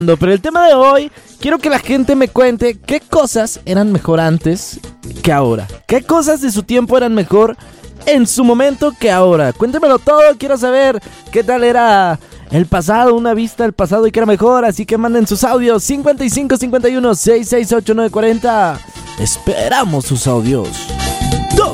Pero el tema de hoy, quiero que la gente me cuente qué cosas eran mejor antes que ahora. ¿Qué cosas de su tiempo eran mejor en su momento que ahora? Cuéntemelo todo, quiero saber qué tal era el pasado, una vista del pasado y que era mejor. Así que manden sus audios 55 51 668 940. Esperamos sus audios.